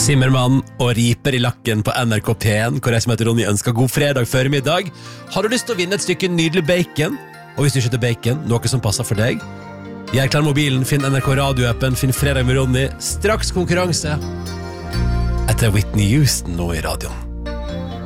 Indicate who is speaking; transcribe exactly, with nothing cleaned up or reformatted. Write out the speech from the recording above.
Speaker 1: Simmermann og riper i lakken på N R K P en, hvor jeg som heter Ronny ønsker god fredag før middag. Har du lyst til å vinne et stykke nydelig bacon? Og hvis du ikke heter bacon, noe som passer for deg, gjør klar mobilen, finn N R K radioappen, finn Fredag med Ronny, straks konkurranse etter Whitney Houston nå i radioen.